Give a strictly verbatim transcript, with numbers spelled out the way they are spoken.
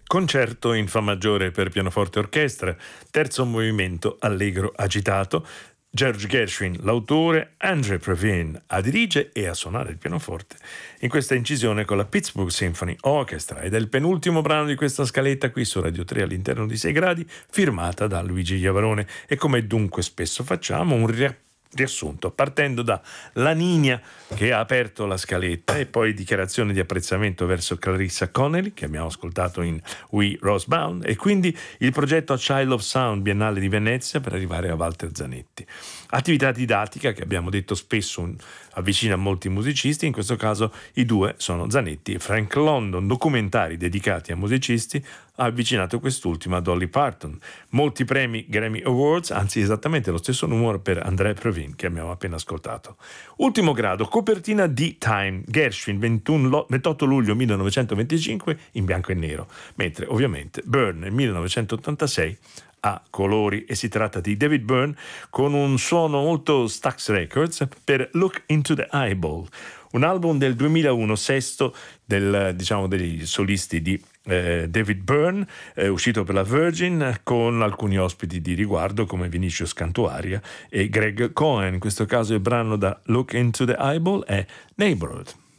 Concerto in Fa maggiore per pianoforte e orchestra, terzo movimento allegro agitato. George Gershwin, l'autore, Andre Previn a dirige e a suonare il pianoforte in questa incisione con la Pittsburgh Symphony Orchestra, ed è il penultimo brano di questa scaletta qui su Radio tre all'interno di sei gradi, firmata da Luigi Iavarone, e come dunque spesso facciamo un ri- riassunto partendo da La Niña, che ha aperto la scaletta, e poi dichiarazione di apprezzamento verso Clarissa Connelly, che abbiamo ascoltato in We Rosebound, e quindi il progetto Child of Sound Biennale di Venezia per arrivare a Walter Zanetti. Attività didattica che abbiamo detto spesso un, avvicina molti musicisti, in questo caso i due sono Zanetti e Frank London. Documentari dedicati a musicisti ha avvicinato quest'ultimo a Dolly Parton. Molti premi Grammy Awards, anzi esattamente lo stesso numero per André Previn che abbiamo appena ascoltato. Ultimo grado, copertina di Time, Gershwin, ventuno, ventotto luglio millenovecentoventicinque in bianco e nero, mentre ovviamente Byrne nel millenovecentottantasei a colori, e si tratta di David Byrne con un suono molto Stax Records per Look into the Eyeball, un album del duemilauno, sesto del, diciamo, degli solisti di eh, David Byrne, eh, uscito per la Virgin, con alcuni ospiti di riguardo come Vinicius Cantuaria e Greg Cohen. In questo caso il brano da Look into the Eyeball è Neighborhood.